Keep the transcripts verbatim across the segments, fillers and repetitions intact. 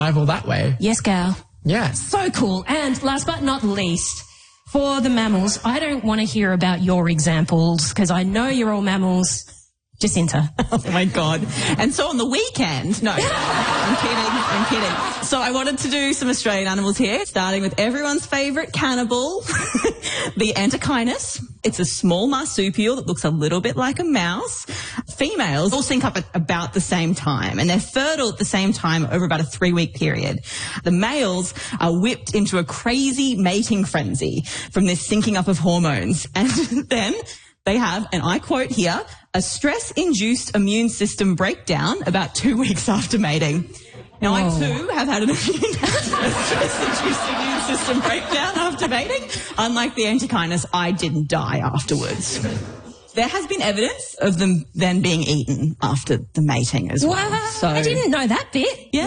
survival that way. Yes, gal. Yes. So cool. And last but not least, for the mammals, I don't want to hear about your examples because I know you're all mammals. Jacinta. Oh, my God. And so on the weekend... No, I'm kidding, I'm kidding. So I wanted to do some Australian animals here, starting with everyone's favourite cannibal, the Antechinus. It's a small marsupial that looks a little bit like a mouse. Females all sync up at about the same time, and they're fertile at the same time over about a three-week period. The males are whipped into a crazy mating frenzy from this syncing up of hormones. And then... they have, and I quote here, a stress-induced immune system breakdown about two weeks after mating. Now, Whoa. I too have had an immune, a stress-induced immune system breakdown after mating. Unlike the Antechinus, I didn't die afterwards. There has been evidence of them then being eaten after the mating as well. Wow, so, I didn't know that bit. Yeah.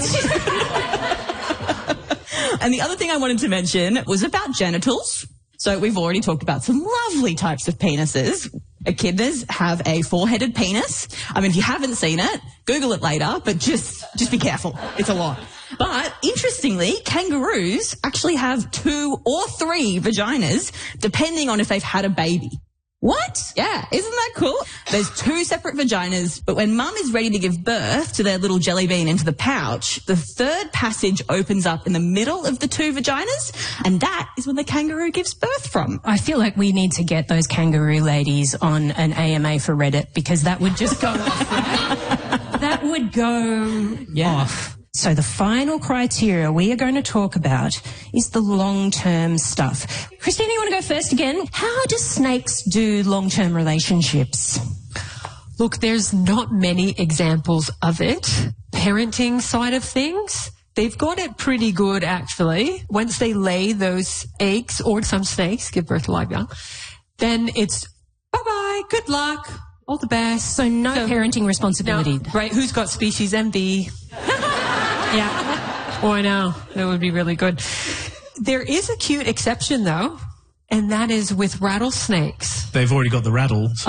And the other thing I wanted to mention was about genitals. So we've already talked about some lovely types of penises. Echidnas have a four-headed penis. I mean, if you haven't seen it, Google it later, but just, just be careful. It's a lot. But interestingly, kangaroos actually have two or three vaginas, depending on if they've had a baby. What? Yeah, isn't that cool? There's two separate vaginas, but when mum is ready to give birth to their little jelly bean into the pouch, the third passage opens up in the middle of the two vaginas, and that is when the kangaroo gives birth from. I feel like we need to get those kangaroo ladies on an A M A for Reddit because that would just go off, right? That would go yeah. off. So the final criteria we are going to talk about is the long-term stuff. Christina, you want to go first again? How do snakes do long-term relationships? Look, there's not many examples of it. Parenting side of things, they've got it pretty good, actually. Once they lay those eggs, or some snakes give birth to live young, then it's bye-bye, good luck, all the best. So no so, parenting responsibility. No, right, who's got species envy? Yeah. Oh, I know. That would be really good. There is a cute exception, though, and that is with rattlesnakes. They've already got the rattle. So. Oh,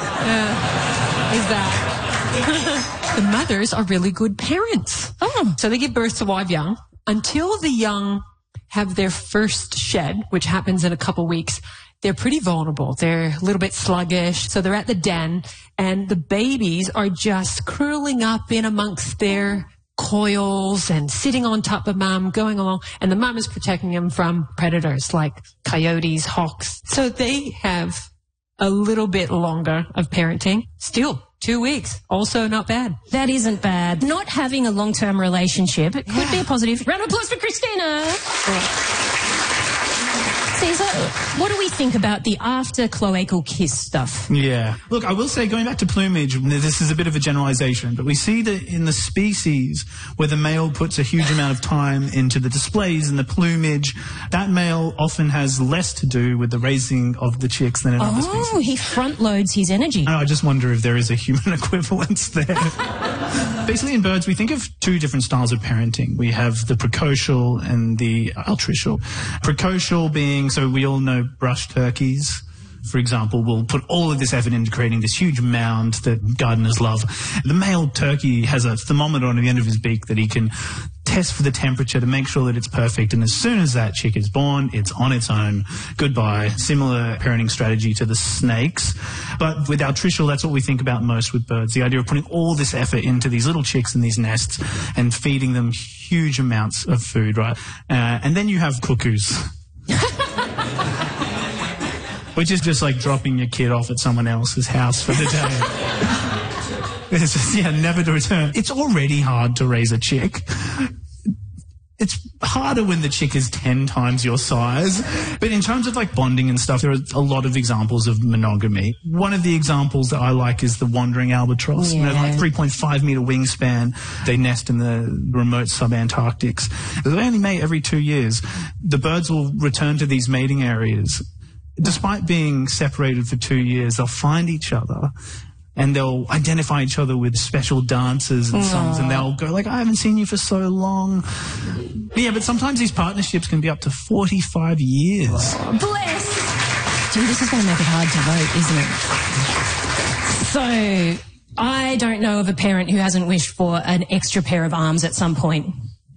uh, is that? The mothers are really good parents. Oh. So they give birth to live young. Until the young have their first shed, which happens in a couple weeks, they're pretty vulnerable. They're a little bit sluggish. So they're at the den, and the babies are just curling up in amongst their coils and sitting on top of mum, going along, and the mum is protecting them from predators like coyotes, hawks. So they have a little bit longer of parenting. Still, two weeks. Also not bad. That isn't bad. Not having a long-term relationship, it could Yeah. be a positive. Round of applause for Christina. Yeah. Caesar, what do we think about the after-cloacal kiss stuff? Yeah. Look, I will say, going back to plumage, this is a bit of a generalization, but we see that in the species where the male puts a huge amount of time into the displays and the plumage, that male often has less to do with the raising of the chicks than in other species. Oh, he front-loads his energy. I just wonder if there is a human equivalence there. Basically, in birds, we think of two different styles of parenting. We have the precocial and the altricial. Precocial being, so we all know brush turkeys, for example, will put all of this effort into creating this huge mound that gardeners love. The male turkey has a thermometer on the end of his beak that he can test for the temperature to make sure that it's perfect, and as soon as that chick is born, it's on its own. Goodbye. Similar parenting strategy to the snakes. But with altricial, that's what we think about most with birds, the idea of putting all this effort into these little chicks in these nests and feeding them huge amounts of food, right? Uh, and then you have cuckoos. Which is just like dropping your kid off at someone else's house for the day. It's just, yeah, never to return. It's already hard to raise a chick. It's harder when the chick is ten times your size. But in terms of like bonding and stuff, there are a lot of examples of monogamy. One of the examples that I like is the wandering albatross. Yeah. You know, like three point five meter wingspan. They nest in the remote sub-Antarctics. They only mate every two years. The birds will return to these mating areas. Despite being separated for two years, they'll find each other and they'll identify each other with special dances and songs. Aww. And they'll go like, I haven't seen you for so long. But yeah, but sometimes these partnerships can be up to forty-five years. Oh, bless! Gee, this is going to make it hard to vote, isn't it? So, I don't know of a parent who hasn't wished for an extra pair of arms at some point.